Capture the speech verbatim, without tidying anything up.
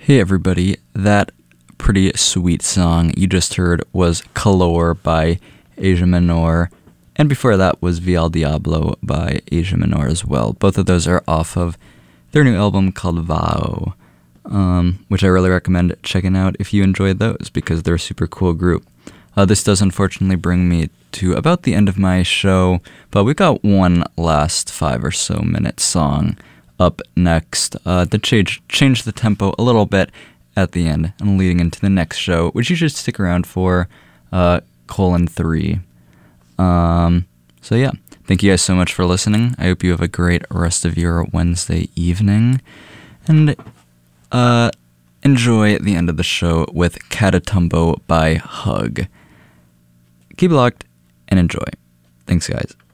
Hey everybody, that pretty sweet song you just heard was Calor by Asia Minor, and before that was Vial Diablo by Asia Minor as well. Both of those are off of their new album called Vao, um, which I really recommend checking out if you enjoyed those, because they're a super cool group. Uh, this does unfortunately bring me to about the end of my show, but we got one last five or so minute song up next uh, to change, change the tempo a little bit at the end and leading into the next show, which you should stick around for, uh, colon three. Um, so yeah, thank you guys so much for listening. I hope you have a great rest of your Wednesday evening, and uh, enjoy the end of the show with Catatumbo by Hug. Keep it locked and enjoy. Thanks, guys.